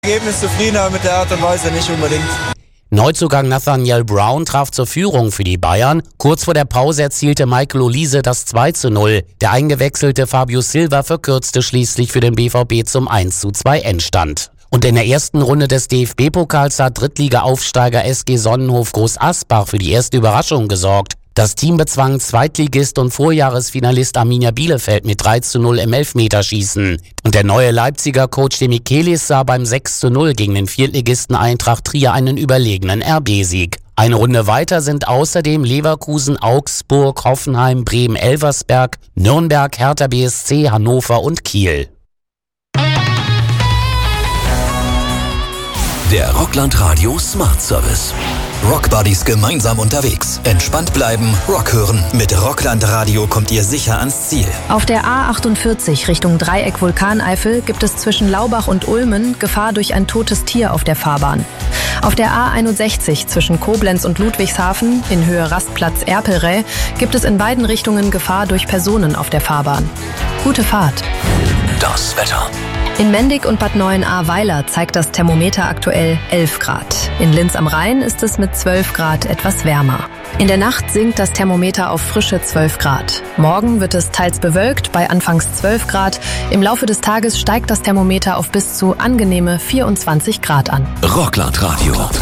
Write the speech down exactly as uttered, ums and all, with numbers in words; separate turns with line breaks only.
Ergebnis zufrieden, aber mit der Art und Weise nicht unbedingt.
Neuzugang Nathaniel Brown traf zur Führung für die Bayern. Kurz vor der Pause erzielte Michael Olise das zwei zu null. Der eingewechselte Fabio Silva verkürzte schließlich für den B V B zum eins zu zwei Endstand. Und in der ersten Runde des D F B-Pokals hat Drittliga-Aufsteiger S G Sonnenhof Groß Asbach für die erste Überraschung gesorgt. Das Team bezwang Zweitligist und Vorjahresfinalist Arminia Bielefeld mit drei zu null im Elfmeterschießen. Und der neue Leipziger Coach De Michelis sah beim sechs zu null gegen den Viertligisten Eintracht Trier einen überlegenen R B-Sieg. Eine Runde weiter sind außerdem Leverkusen, Augsburg, Hoffenheim, Bremen, Elversberg, Nürnberg, Hertha B S C, Hannover und Kiel.
Der Rockland Radio Smart Service. Rockbuddies gemeinsam unterwegs. Entspannt bleiben, Rock hören. Mit Rockland Radio kommt ihr sicher ans Ziel.
Auf der A achtundvierzig Richtung Dreieck Vulkaneifel gibt es zwischen Laubach und Ulmen Gefahr durch ein totes Tier auf der Fahrbahn. Auf der A einundsechzig zwischen Koblenz und Ludwigshafen in Höhe Rastplatz Erpelrä gibt es in beiden Richtungen Gefahr durch Personen auf der Fahrbahn. Gute Fahrt.
Das Wetter.
In Mendig und Bad Neuenahr-Weiler zeigt das Thermometer aktuell elf Grad. In Linz am Rhein ist es mit zwölf Grad etwas wärmer. In der Nacht sinkt das Thermometer auf frische zwölf Grad. Morgen wird es teils bewölkt bei anfangs zwölf Grad. Im Laufe des Tages steigt das Thermometer auf bis zu angenehme vierundzwanzig Grad an.
Rockland Radio.